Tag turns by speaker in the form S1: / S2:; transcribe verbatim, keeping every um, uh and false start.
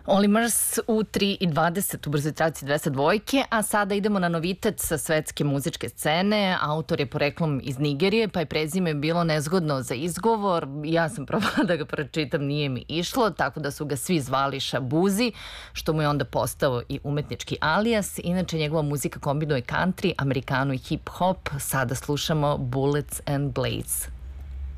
S1: Oli Murs u tri i dvadeset u brzoj traci dvesta dvojke, a sada idemo na novitet sa svetske muzičke scene. Autor je poreklom iz Nigerije, pa je prezime bilo nezgodno za izgovor. Ja sam probala da ga pročitam, nije mi išlo, tako da su ga svi zvali Shabuzi, što mu je onda postao i umetnički alijas. Inače, njegova muzika kombinuje country, amerikanu i hip-hop. Sada slušamo Bullets and Blades.